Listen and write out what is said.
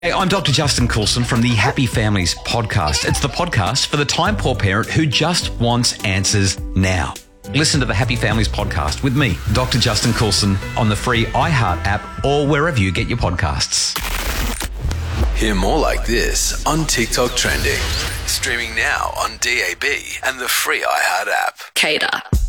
Hey, I'm Dr. Justin Coulson from the Happy Families podcast. It's the podcast for the time-poor parent who just wants answers now. Listen to the Happy Families podcast with me, Dr. Justin Coulson, on the free iHeart app or wherever you get your podcasts. Hear more like this on TikTok Trending. Streaming now on DAB and the free iHeart app. Cater.